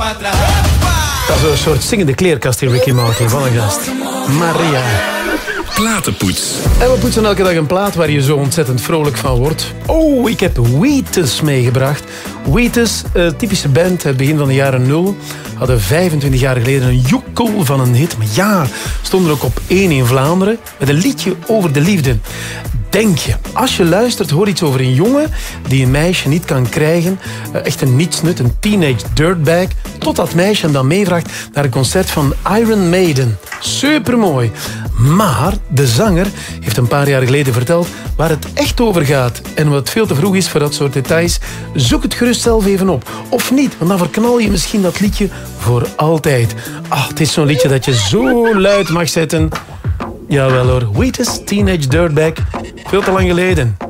Dat is een soort zingende kleerkast hier, Ricky Martin. Wat een gast. Maria. Platenpoets. En we poetsen elke dag een plaat waar je zo ontzettend vrolijk van wordt. Oh, ik heb Wheatus meegebracht. Wheatus, typische band uit het begin van de jaren 0. Hadden 25 jaar geleden een joekel van een hit. Maar ja, stonden ook op 1 in Vlaanderen. Met een liedje over de liefde. Denk je, als je luistert, hoor iets over een jongen die een meisje niet kan krijgen. Echt een nietsnut, een teenage dirtbag. Tot dat meisje hem dan meevraagt naar een concert van Iron Maiden. Supermooi. Maar de zanger heeft een paar jaar geleden verteld waar het echt over gaat. En wat veel te vroeg is voor dat soort details, zoek het gerust zelf even op. Of niet, want dan verknal je misschien dat liedje voor altijd. Ach, het is zo'n liedje dat je zo luid mag zetten. Jawel hoor, Wheatus, Teenage Dirtbag. Veel te lang geleden.